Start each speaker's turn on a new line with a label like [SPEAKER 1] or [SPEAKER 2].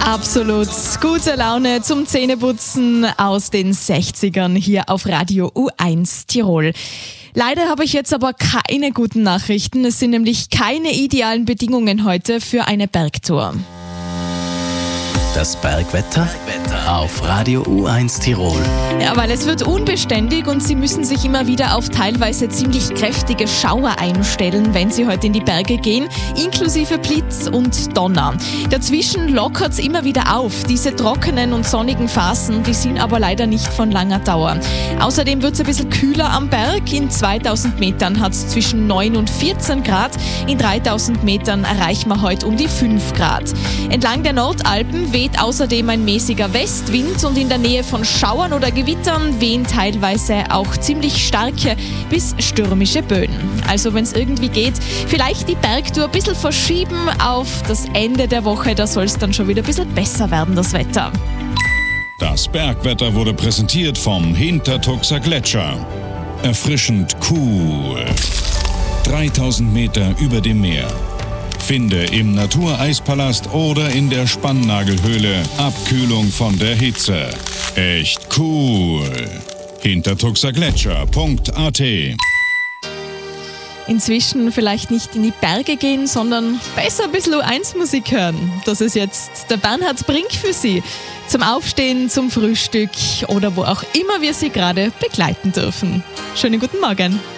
[SPEAKER 1] Absolut gute Laune zum Zähneputzen aus den 60ern hier auf Radio U1 Tirol. Leider habe ich jetzt aber keine guten Nachrichten. Es sind nämlich keine idealen Bedingungen heute für eine Bergtour.
[SPEAKER 2] Das Bergwetter auf Radio U1 Tirol.
[SPEAKER 1] Ja, weil es wird unbeständig und Sie müssen sich immer wieder auf teilweise ziemlich kräftige Schauer einstellen, wenn Sie heute in die Berge gehen, inklusive Blitz und Donner. Dazwischen lockert es immer wieder auf. Diese trockenen und sonnigen Phasen, die sind aber leider nicht von langer Dauer. Außerdem wird es ein bisschen kühler am Berg. In 2000 Metern hat es zwischen 9 und 14 Grad. In 3000 Metern erreichen wir heute um die 5 Grad. Entlang der Nordalpen weht außerdem ein mäßiger Westwind und in der Nähe von Schauern oder Gewittern wehen teilweise auch ziemlich starke bis stürmische Böen. Also wenn es irgendwie geht, vielleicht die Bergtour ein bisschen verschieben auf das Ende der Woche, da soll es dann schon wieder ein bisschen besser werden, das Wetter.
[SPEAKER 3] Das Bergwetter wurde präsentiert vom Hintertuxer Gletscher. Erfrischend cool. 3000 Meter über dem Meer. Finde im Natureispalast oder in der Spannnagelhöhle Abkühlung von der Hitze. Echt cool. Hintertuxergletscher.at.
[SPEAKER 1] Inzwischen vielleicht nicht in die Berge gehen, sondern besser ein bisschen U1-Musik hören. Das ist jetzt der Bernhard Brink für Sie. Zum Aufstehen, zum Frühstück oder wo auch immer wir Sie gerade begleiten dürfen. Schönen guten Morgen.